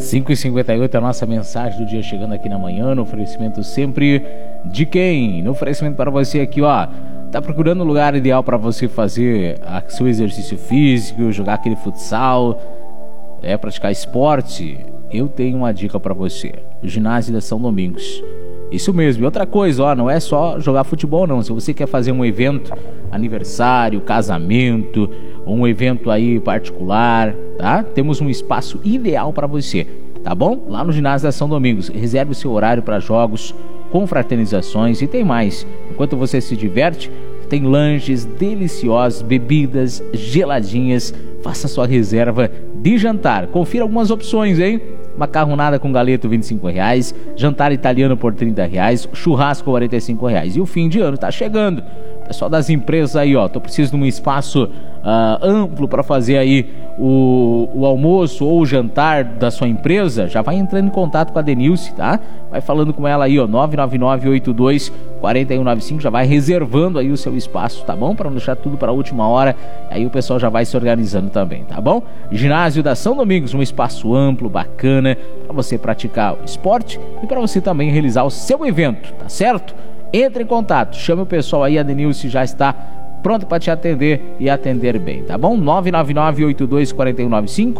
5h58, a nossa mensagem do dia chegando aqui na manhã, no oferecimento sempre de quem? No oferecimento para você aqui, ó. Tá procurando um lugar ideal para você fazer seu exercício físico, jogar aquele futsal, praticar esporte? Eu tenho uma dica para você. O ginásio da São Domingos. Isso mesmo. E outra coisa, ó, não é só jogar futebol não. Se você quer fazer um evento, aniversário, casamento, um evento aí particular, tá? Temos um espaço ideal para você, tá bom? Lá no ginásio da São Domingos. Reserve o seu horário para jogos, confraternizações e tem mais. Enquanto você se diverte, tem lanches deliciosos, bebidas geladinhas. Faça sua reserva de jantar. Confira algumas opções, hein? Macarronada com galeto, R$25. Jantar italiano por R$30. Churrasco, R$45. E o fim de ano tá chegando. Pessoal das empresas aí, ó, tô precisando de um espaço amplo para fazer aí o almoço ou o jantar da sua empresa. Já vai entrando em contato com a Denilce, tá? Vai falando com ela aí, ó, 999824195, já vai reservando aí o seu espaço, tá bom? Para não deixar tudo para a última hora, aí o pessoal já vai se organizando também, tá bom? Ginásio da São Domingos, um espaço amplo, bacana, para você praticar o esporte e para você também realizar o seu evento, tá certo? Entre em contato, chame o pessoal aí, a Denilce já está pronto para te atender e atender bem, tá bom? 999824195,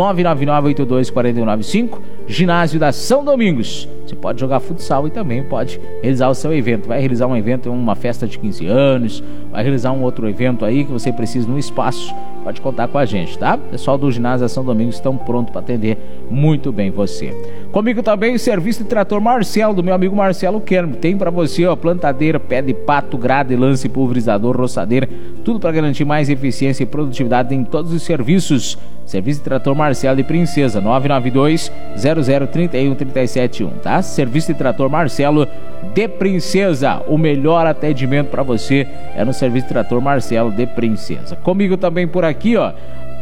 999824195, Ginásio da São Domingos. Você pode jogar futsal e também pode realizar o seu evento. Vai realizar um evento, uma festa de 15 anos, vai realizar um outro evento aí que você precisa de um espaço, pode contar com a gente, tá? O pessoal do Ginásio da São Domingos estão prontos para atender muito bem você. Comigo também o serviço de trator Marcelo, do meu amigo Marcelo Kerm. Tem para você, ó, plantadeira, pé de pato, grade, lance, pulverizador, roçadeira, tudo para garantir mais eficiência e produtividade em todos os serviços. Serviço de trator Marcelo de Princesa, 992-0031-371, tá? Serviço de trator Marcelo de Princesa, o melhor atendimento para você é no serviço de trator Marcelo de Princesa. Comigo também por aqui, ó.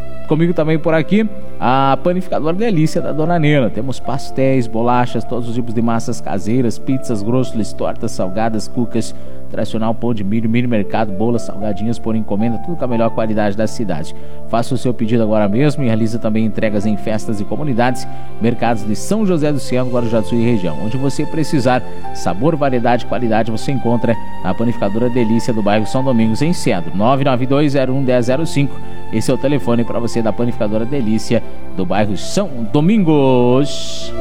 A panificadora Delícia da Dona Nena. Temos pastéis, bolachas, todos os tipos de massas caseiras, pizzas, grossos, tortas, salgadas, cucas, tradicional pão de milho, mini mercado, bolas, salgadinhas por encomenda, tudo com a melhor qualidade da cidade. Faça o seu pedido agora mesmo e realiza também entregas em festas e comunidades, mercados de São José do Céu, Guarujá do Sul e região. Onde você precisar, sabor, variedade e qualidade você encontra na panificadora Delícia do bairro São Domingos, em Centro. 992011005. Esse é o telefone para você da panificadora Delícia do bairro São Domingos.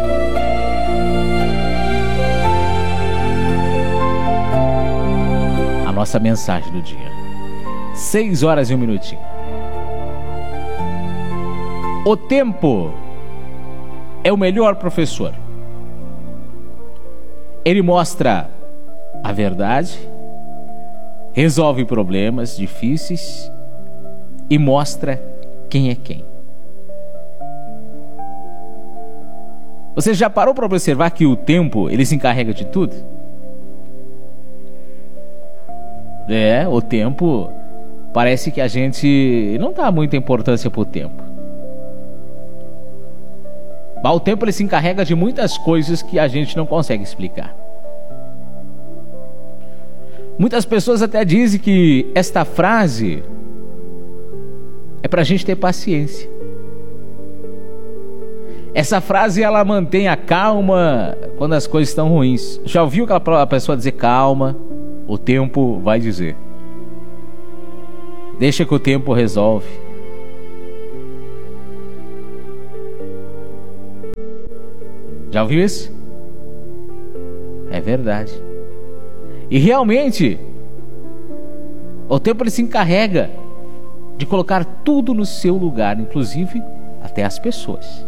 A nossa mensagem do dia. 6h01. O tempo é o melhor professor. Ele mostra a verdade, resolve problemas difíceis e mostra quem é quem. Você já parou para observar que o tempo, ele se encarrega de tudo? O tempo, parece que a gente não dá muita importância pro tempo. Mas o tempo, ele se encarrega de muitas coisas que a gente não consegue explicar. Muitas pessoas até dizem que esta frase é pra gente ter paciência. Essa frase, ela mantém a calma quando as coisas estão ruins. Já ouviu aquela pessoa dizer calma? O tempo vai dizer. Deixa que o tempo resolve. Já ouviu isso? É verdade. E realmente, o tempo, ele se encarrega de colocar tudo no seu lugar, inclusive até as pessoas.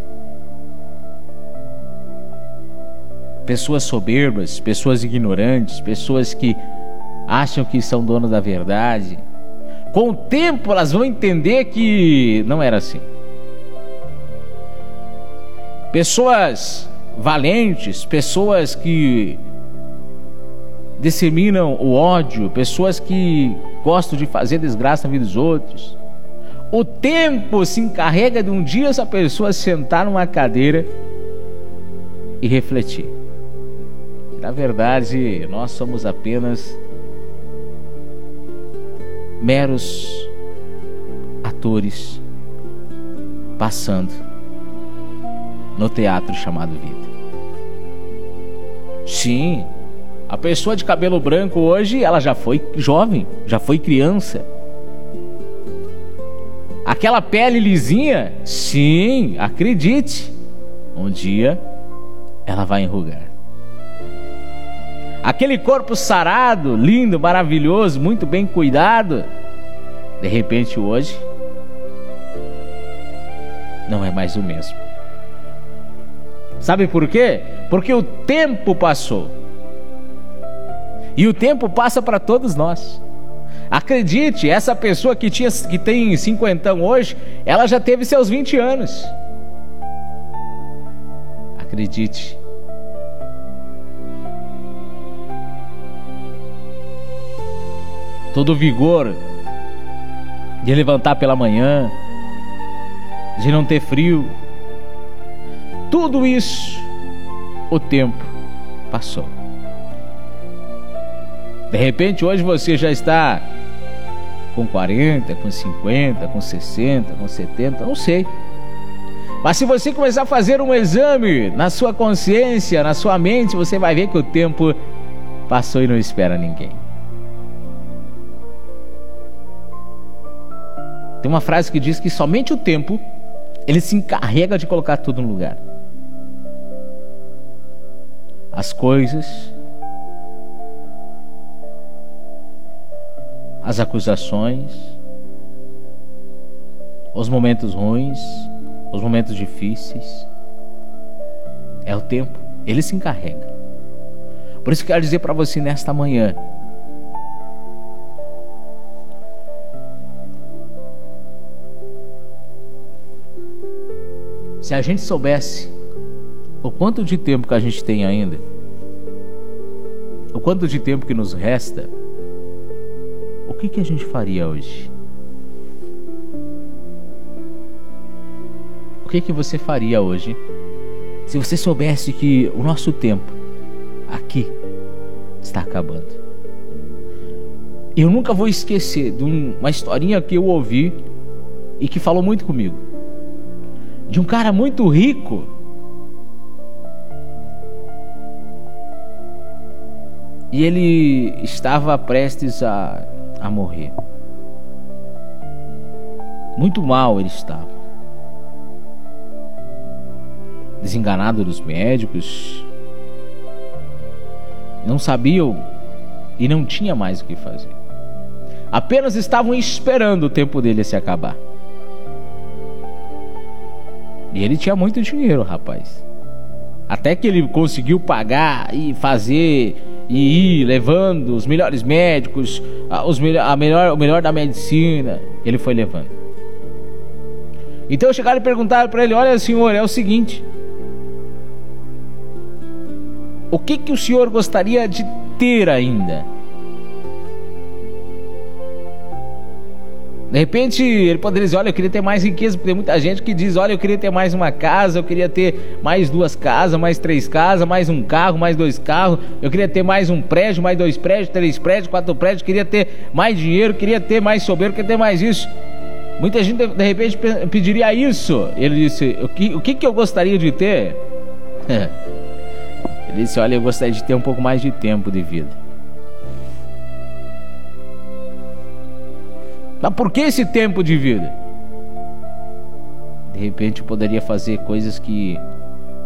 Pessoas soberbas, pessoas ignorantes, pessoas que acham que são donas da verdade. Com o tempo elas vão entender que não era assim. Pessoas valentes, pessoas que disseminam o ódio, pessoas que gostam de fazer desgraça na vida dos outros. O tempo se encarrega de um dia essa pessoa sentar numa cadeira e refletir. Na verdade, nós somos apenas meros atores passando. no teatro chamado vida. Sim, a pessoa de cabelo branco hoje, ela já foi jovem, já foi criança. Aquela pele lisinha, sim, acredite, um dia ela vai enrugar. Aquele corpo sarado, lindo, maravilhoso, muito bem cuidado, de repente hoje não é mais o mesmo. Sabe por quê? Porque o tempo passou. E o tempo passa para todos nós. Acredite, essa pessoa que tem 50 hoje, ela já teve seus 20 anos. Acredite. Todo o vigor de levantar pela manhã, de não ter frio, tudo isso, o tempo passou. De repente hoje você já está com 40, com 50, com 60, com 70, não sei. Mas se você começar a fazer um exame na sua consciência, na sua mente, você vai ver que o tempo passou e não espera ninguém. Tem uma frase que diz que somente o tempo, ele se encarrega de colocar tudo no lugar. As coisas, as acusações, os momentos ruins, os momentos difíceis. É o tempo, ele se encarrega. Por isso que eu quero dizer para você nesta manhã: se a gente soubesse o quanto de tempo que a gente tem ainda, o quanto de tempo que nos resta, o que a gente faria hoje? O que você faria hoje se você soubesse que o nosso tempo aqui está acabando? Eu nunca vou esquecer de uma historinha que eu ouvi e que falou muito comigo, de um cara muito rico e ele estava prestes a morrer. Muito mal ele estava, desenganado dos médicos, não sabiam e não tinha mais o que fazer. Apenas estavam esperando o tempo dele se acabar. E ele tinha muito dinheiro, rapaz. Até que ele conseguiu pagar e fazer e ir levando os melhores médicos, o melhor da medicina. Ele foi levando. Então chegaram e perguntaram para ele: olha, senhor, é o seguinte, o que o senhor gostaria de ter ainda? De repente ele poderia dizer: olha, eu queria ter mais riqueza, porque tem muita gente que diz: olha, eu queria ter mais uma casa, eu queria ter mais 2 casas, mais 3 casas, mais um carro, mais 2 carros, eu queria ter mais um prédio, mais 2 prédios, 3 prédios, 4 prédios, queria ter mais dinheiro, queria ter mais soberbo, queria ter mais isso. Muita gente de repente pediria isso. Ele disse: o que eu gostaria de ter? Ele disse: olha, eu gostaria de ter um pouco mais de tempo de vida. Mas por que esse tempo de vida? De repente eu poderia fazer coisas que